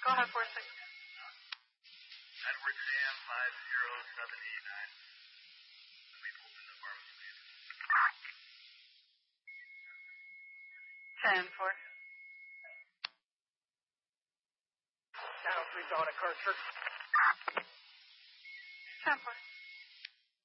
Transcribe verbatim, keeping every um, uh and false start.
Go ahead, four six. Edward Sam five zero seven eight nine. We pulled in the farm, please. Ten four. Channel three, going to Cursor. Ten four.